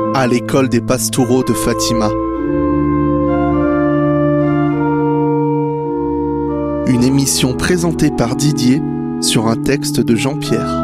à l'école des Pastoureaux de Fatima. Une émission présentée par Didier sur un texte de Jean-Pierre.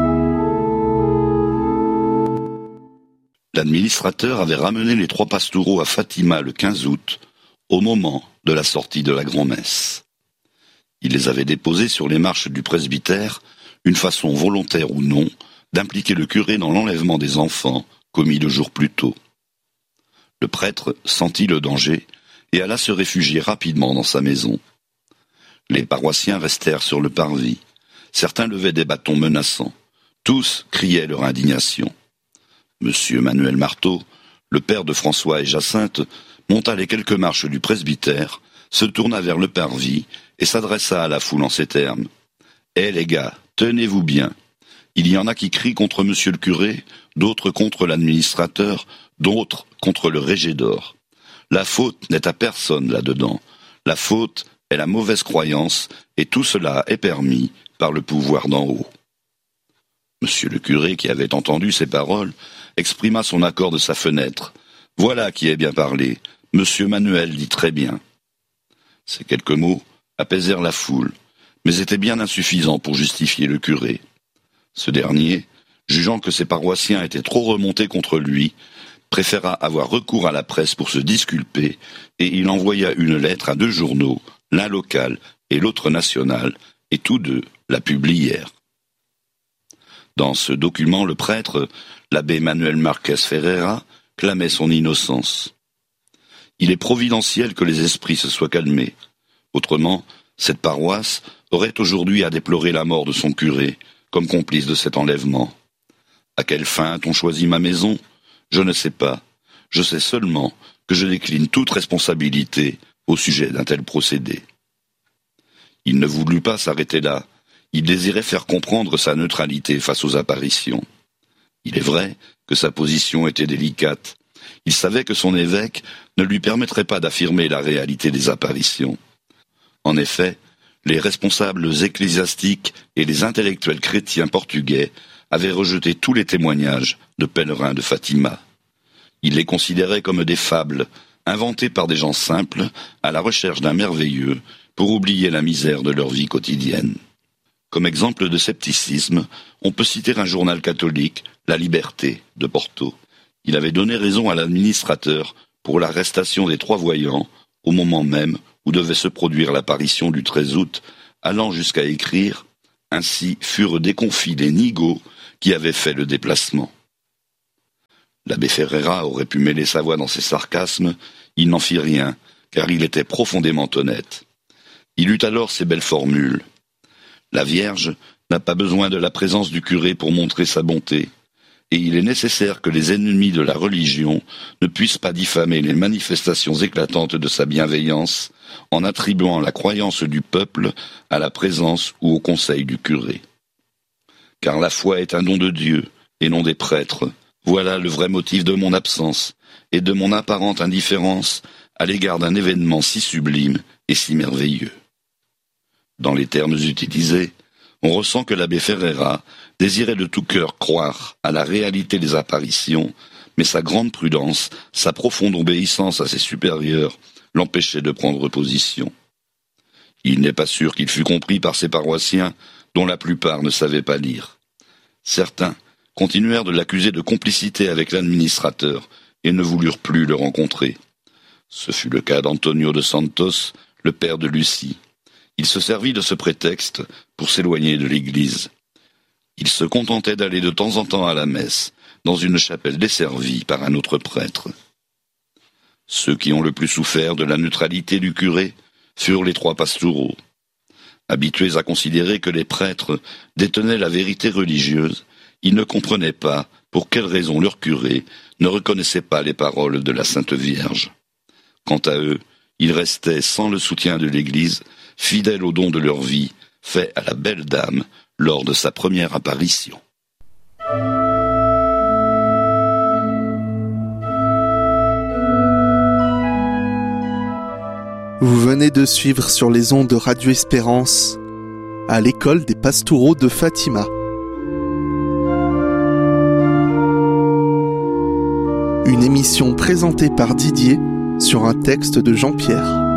L'administrateur avait ramené les 3 Pastoureaux à Fatima le 15 août, au moment de la sortie de la grand-messe. Il les avait déposés sur les marches du presbytère, une façon volontaire ou non, d'impliquer le curé dans l'enlèvement des enfants commis 2 jours plus tôt. Le prêtre sentit le danger et alla se réfugier rapidement dans sa maison. Les paroissiens restèrent sur le parvis. Certains levaient des bâtons menaçants. Tous criaient leur indignation. Monsieur Manuel Marteau, le père de François et Jacinthe, monta les quelques marches du presbytère, se tourna vers le parvis et s'adressa à la foule en ces termes. « Eh les gars, tenez-vous bien. Il y en a qui crient contre monsieur le curé, d'autres contre l'administrateur, d'autres contre le régédor. La faute n'est à personne là-dedans. La faute est la mauvaise croyance, et tout cela est permis par le pouvoir d'en haut. » Monsieur le curé, qui avait entendu ces paroles, exprima son accord de sa fenêtre. « Voilà qui est bien parlé. Monsieur Manuel dit très bien. » Ces quelques mots apaisèrent la foule, mais étaient bien insuffisants pour justifier le curé. Ce dernier, jugeant que ses paroissiens étaient trop remontés contre lui, préféra avoir recours à la presse pour se disculper, et il envoya une lettre à 2 journaux, l'un local et l'autre national, et tous 2 la publièrent. Dans ce document, le prêtre, l'abbé Manuel Marquez Ferreira, clamait son innocence. Il est providentiel que les esprits se soient calmés. Autrement, cette paroisse aurait aujourd'hui à déplorer la mort de son curé, comme complice de cet enlèvement. À quelle fin a-t-on choisi ma maison ? Je ne sais pas. Je sais seulement que je décline toute responsabilité au sujet d'un tel procédé. Il ne voulut pas s'arrêter là. Il désirait faire comprendre sa neutralité face aux apparitions. Il est vrai que sa position était délicate. Il savait que son évêque ne lui permettrait pas d'affirmer la réalité des apparitions. En effet, les responsables ecclésiastiques et les intellectuels chrétiens portugais avaient rejeté tous les témoignages de pèlerins de Fatima. Ils les considéraient comme des fables, inventées par des gens simples, à la recherche d'un merveilleux, pour oublier la misère de leur vie quotidienne. Comme exemple de scepticisme, on peut citer un journal catholique, La Liberté, de Porto. Il avait donné raison à l'administrateur pour l'arrestation des 3 voyants, au moment même où devait se produire l'apparition du 13 août, allant jusqu'à écrire « Ainsi furent déconfits les nigauds qui avaient fait le déplacement ». L'abbé Ferreira aurait pu mêler sa voix dans ses sarcasmes, il n'en fit rien, car il était profondément honnête. Il eut alors ces belles formules. La Vierge n'a pas besoin de la présence du curé pour montrer sa bonté, et il est nécessaire que les ennemis de la religion ne puissent pas diffamer les manifestations éclatantes de sa bienveillance en attribuant la croyance du peuple à la présence ou au conseil du curé. Car la foi est un don de Dieu, et non des prêtres. Voilà le vrai motif de mon absence, et de mon apparente indifférence à l'égard d'un événement si sublime et si merveilleux. Dans les termes utilisés, on ressent que l'abbé Ferreira désirait de tout cœur croire à la réalité des apparitions, mais sa grande prudence, sa profonde obéissance à ses supérieurs, l'empêchaient de prendre position. Il n'est pas sûr qu'il fût compris par ses paroissiens, dont la plupart ne savaient pas lire. Certains continuèrent de l'accuser de complicité avec l'administrateur et ne voulurent plus le rencontrer. Ce fut le cas d'Antonio de Santos, le père de Lucie. Il se servit de ce prétexte pour s'éloigner de l'église. Il se contentait d'aller de temps en temps à la messe, dans une chapelle desservie par un autre prêtre. Ceux qui ont le plus souffert de la neutralité du curé furent les 3 Pastoureaux. Habitués à considérer que les prêtres détenaient la vérité religieuse, ils ne comprenaient pas pour quelle raison leur curé ne reconnaissait pas les paroles de la Sainte Vierge. Quant à eux, ils restaient sans le soutien de l'Église, fidèles au don de leur vie, fait à la belle dame lors de sa première apparition. Vous venez de suivre sur les ondes de Radio Espérance, à l'école des Pastoureaux de Fatima. Une émission présentée par Didier sur un texte de Jean-Pierre.